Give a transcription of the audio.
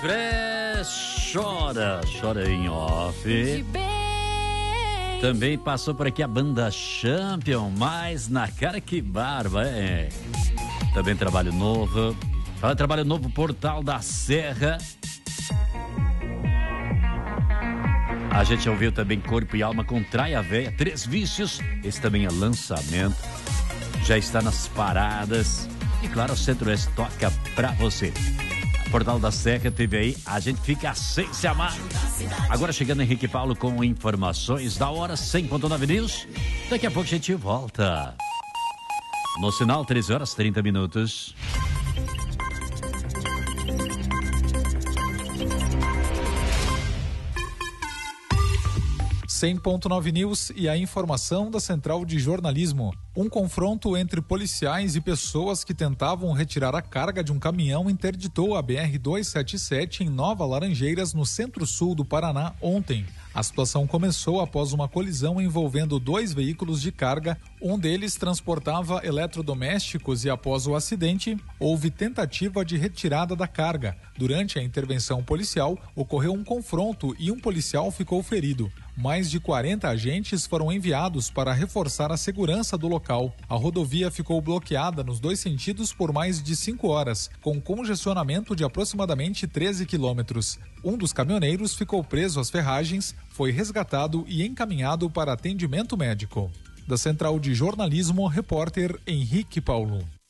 Chora em off. Também passou por aqui a banda Champion, mas na cara que barba, Também trabalho novo. Trabalho novo, Portal da Serra. A gente ouviu também Corpo e Alma com Traia Véia, 3 Vícios. Esse também é lançamento. Já está nas paradas. E claro, o Centro-Oeste toca pra você. Portal da Serra teve aí, a gente fica sem se amar. Agora chegando Henrique Paulo com informações da hora, 100.9 News. Daqui a pouco a gente volta. No sinal, 13h30. 100.9 News e a informação da Central de Jornalismo. Um confronto entre policiais e pessoas que tentavam retirar a carga de um caminhão interditou a BR-277 em Nova Laranjeiras, no centro-sul do Paraná, ontem. A situação começou após uma colisão envolvendo 2 veículos de carga. Um deles transportava eletrodomésticos e, após o acidente, houve tentativa de retirada da carga. Durante a intervenção policial, ocorreu um confronto e um policial ficou ferido. Mais de 40 agentes foram enviados para reforçar a segurança do local. A rodovia ficou bloqueada nos 2 sentidos por mais de 5 horas, com congestionamento de aproximadamente 13 quilômetros. Um dos caminhoneiros ficou preso às ferragens, foi resgatado e encaminhado para atendimento médico. Da Central de Jornalismo, repórter Henrique Paulo.